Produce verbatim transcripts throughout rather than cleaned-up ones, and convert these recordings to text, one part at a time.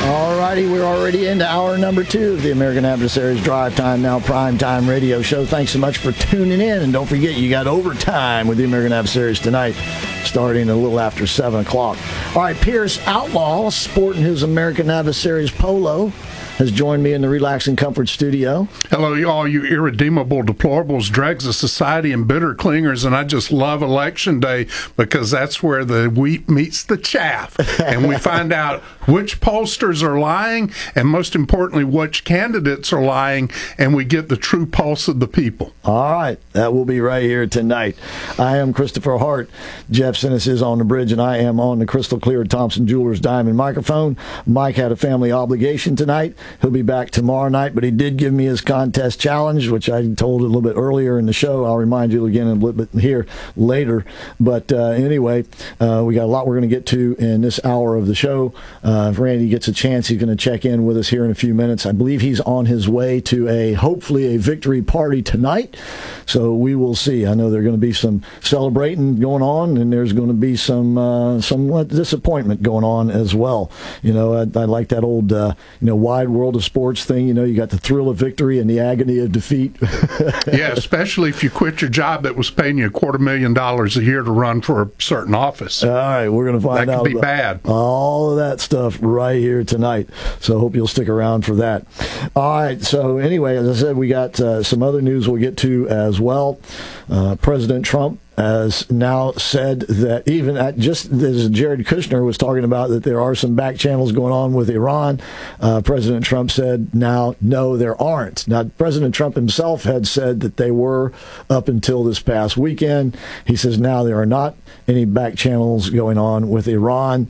All righty, we're already into hour number two of the American Adversaries Drive Time Now Prime Time radio show. Thanks so much for tuning in, and don't forget you got overtime with the American Adversaries tonight, starting a little after seven o'clock. All right, Pierce Outlaw, sporting his American Adversaries polo, has joined me in the Relax and Comfort studio. Hello, y'all, you irredeemable deplorables, dregs of society, and bitter clingers, and I just love Election Day because that's where the wheat meets the chaff, and we find out which pollsters are lying, and most importantly, which candidates are lying, and we get the true pulse of the people. All right, that will be right here tonight. I am Christopher Hart. Jeff Sinnis is on the bridge, and I am on the crystal clear Thompson Jewelers Diamond microphone. Mike had a family obligation tonight. He'll be back tomorrow night, but he did give me his contest challenge, which I told a little bit earlier in the show. I'll remind you again a little bit here later. But uh, anyway, uh, we got a lot we're going to get to in this hour of the show. Uh, if Randy gets a chance, he's going to check in with us here in a few minutes. I believe he's on his way to a, hopefully, a victory party tonight. So we will see. I know there's going to be some celebrating going on, and there's going to be some uh, somewhat disappointment going on as well. You know, I, I like that old, uh, you know, wide world of sports thing. You know, you got the thrill of victory and the agony of defeat. Yeah, especially if you quit your job that was paying you a quarter million dollars a year to run for a certain office. All right, we're going to find that out. That could be bad. All of that stuff right here tonight. So I hope you'll stick around for that. All right, so anyway, as I said, we got uh, some other news we'll get to as well. Uh, President Trump has now said that even at just as Jared Kushner was talking about that there are some back channels going on with Iran, uh, President Trump said now, no, there aren't. Now, President Trump himself had said that they were up until this past weekend. He says now there are not any back channels going on with Iran,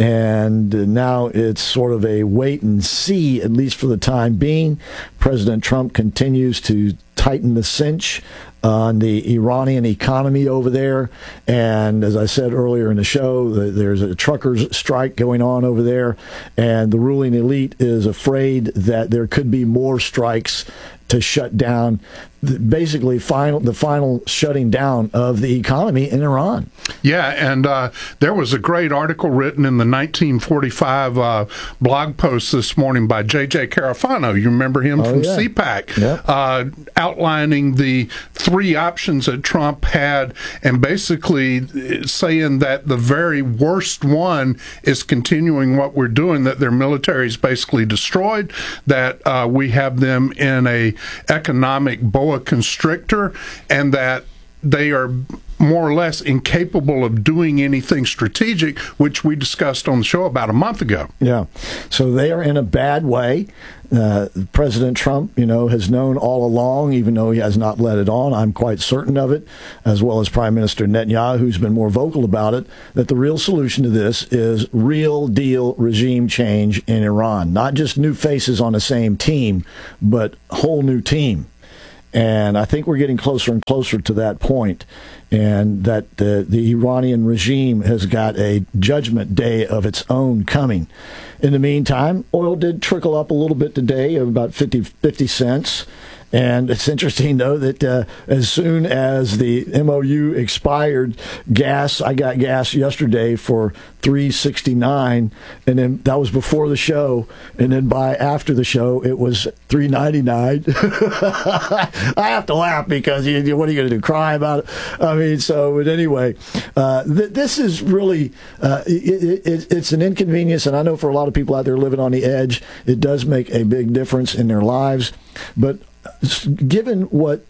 and now it's sort of a wait and see, at least for the time being. President Trump continues to tighten the cinch on the Iranian economy over there. And as I said earlier in the show, there's a truckers' strike going on over there, and the ruling elite is afraid that there could be more strikes to shut down, basically final the final shutting down of the economy in Iran. Yeah, and uh, there was a great article written in the nineteen forty-five uh, blog post this morning by J J Carafano. You remember him oh, from yeah. C PAC, yep. uh, outlining the three options that Trump had, and basically saying that the very worst one is continuing what we're doing, that their military is basically destroyed, that uh, we have them in a economic boa constrictor, and that they are more or less incapable of doing anything strategic, which we discussed on the show about a month ago. Yeah. So they are in a bad way. Uh, President Trump, you know, has known all along, even though he has not let it on, I'm quite certain of it, as well as Prime Minister Netanyahu, who's been more vocal about it, that the real solution to this is real deal regime change in Iran. Not just new faces on the same team, but whole new team. And I think we're getting closer and closer to that point, and that the, the Iranian regime has got a judgment day of its own coming. In the meantime, oil did trickle up a little bit today, of about fifty, fifty cents. And it's interesting, though, that uh, as soon as the M O U expired, gas, I got gas yesterday for three sixty-nine, and then that was before the show, and then by after the show, it was three ninety-nine. I have to laugh because you, what are you going to do, cry about it? I mean, so, but anyway, uh, th- this is really, uh, it, it, it's an inconvenience, and I know for a lot of people out there living on the edge, it does make a big difference in their lives, but given what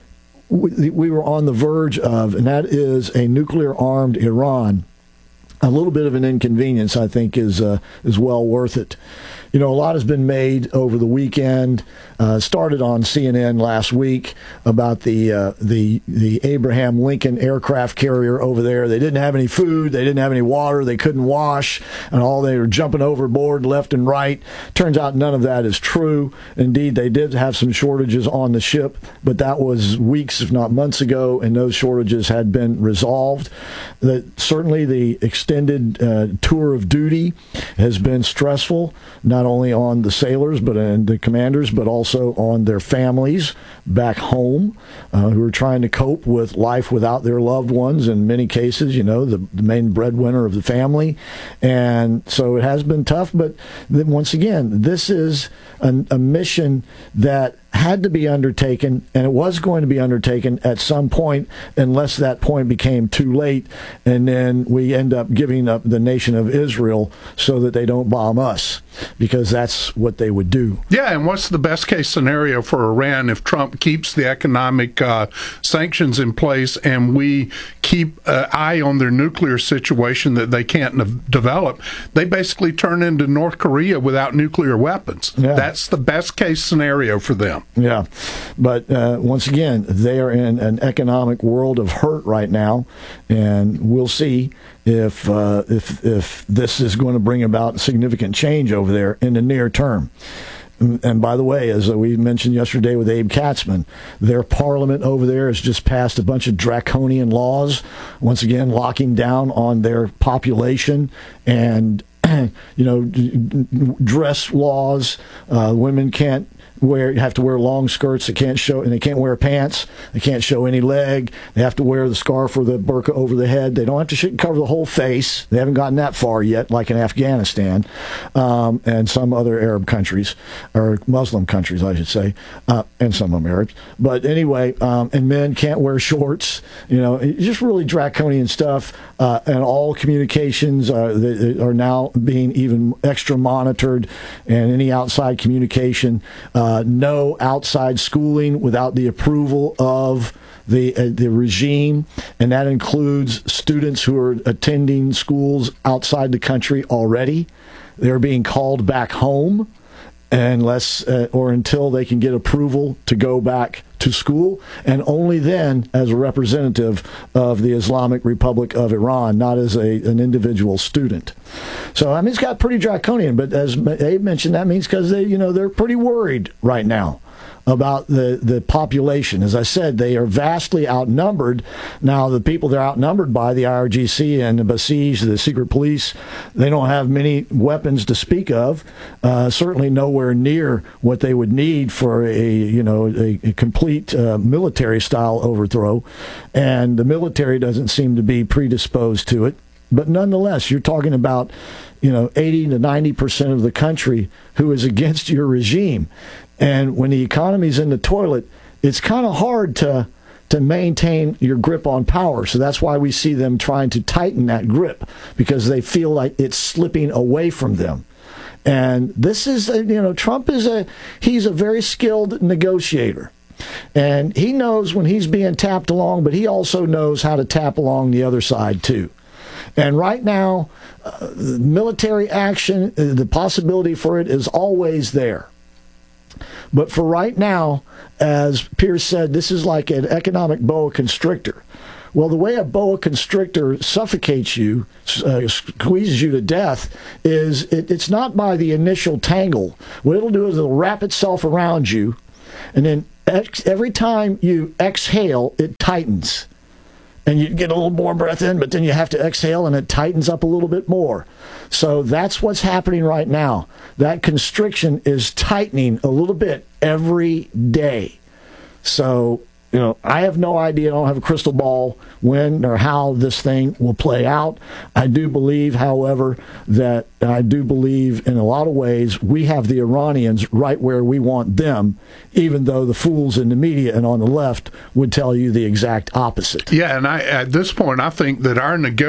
we were on the verge of, and that is a nuclear-armed Iran, a little bit of an inconvenience, I think, is uh, is well worth it. You know, a lot has been made over the weekend. Uh, started on C N N last week about the uh, the the Abraham Lincoln aircraft carrier over there. They didn't have any food, they didn't have any water, they couldn't wash, and all they were jumping overboard left and right. Turns out none of that is true. Indeed, they did have some shortages on the ship, but that was weeks, if not months ago, and those shortages had been resolved. That certainly the extended uh, tour of duty has been stressful, not not only on the sailors but and the commanders, but also on their families back home uh, who are trying to cope with life without their loved ones. In many cases, you know, the, the main breadwinner of the family, and so it has been tough. But then once again, this is an, a mission that had to be undertaken, and it was going to be undertaken at some point, unless that point became too late, and then we end up giving up the nation of Israel so that they don't bomb us, because that's what they would do. Yeah, and what's the best case scenario for Iran if Trump keeps the economic uh, sanctions in place and we keep an eye on their nuclear situation that they can't ne- develop? They basically turn into North Korea without nuclear weapons. Yeah. That's the best case scenario for them. Yeah, but uh, once again, they are in an economic world of hurt right now, and we'll see if uh, if if this is going to bring about significant change over there in the near term. And by the way, as we mentioned yesterday with Abe Katzman, their parliament over there has just passed a bunch of draconian laws, once again locking down on their population and, you know, dress laws. Uh, women can't wear have to wear long skirts. They can't show, and they can't wear pants. They can't show any leg. They have to wear the scarf or the burqa over the head. They don't have to sh- cover the whole face. They haven't gotten that far yet, like in Afghanistan um, and some other Arab countries, or Muslim countries, I should say, uh, and some of them Arabs. But anyway, um, and men can't wear shorts. You know, it's just really draconian stuff. Uh, and all communications uh, they, they are now being even extra monitored, and any outside communication. Uh, Uh, no outside schooling without the approval of the uh, the regime, and that includes students who are attending schools outside the country already. They're being called back home unless uh, or until they can get approval to go back to school, and only then as a representative of the Islamic Republic of Iran, not as a an individual student. So I mean, it's got pretty draconian. But as Abe mentioned, that means because they, you know, they're pretty worried right now about the, the population. As I said, they are vastly outnumbered. Now, the people they're outnumbered by, the I R G C and the Basij, the secret police, they don't have many weapons to speak of. Uh, certainly nowhere near what they would need for a, you know, a, a complete uh, military-style overthrow. And the military doesn't seem to be predisposed to it. But nonetheless, you're talking about, you know, eighty to ninety percent of the country who is against your regime. And when the economy's in the toilet, it's kind of hard to to maintain your grip on power. So that's why we see them trying to tighten that grip, because they feel like it's slipping away from them. And this is, a, you know, Trump is a, he's a very skilled negotiator. And he knows when he's being tapped along, but he also knows how to tap along the other side, too. And right now, uh, military action, uh, the possibility for it is always there. But for right now, as Pierce said, this is like an economic boa constrictor. Well, the way a boa constrictor suffocates you, uh, squeezes you to death, is it, it's not by the initial tangle. What it'll do is it'll wrap itself around you, and then ex- every time you exhale, it tightens. And you get a little more breath in, but then you have to exhale, and it tightens up a little bit more. So that's what's happening right now. That constriction is tightening a little bit every day. So, you know, I have no idea. I don't have a crystal ball when or how this thing will play out. I do believe, however, that I do believe in a lot of ways we have the Iranians right where we want them, even though the fools in the media and on the left would tell you the exact opposite. Yeah, and I at this point, I think that our negotiations